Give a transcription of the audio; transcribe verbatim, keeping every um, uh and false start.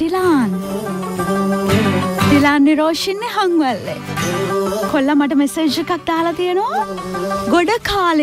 ඩිලාන් ඩිලාන් නිරෝෂින්නේ හංවැල්ලේ කොල්ලා මට මෙසේජ් එකක් දාලා තියෙනවා ගොඩ කාලෙ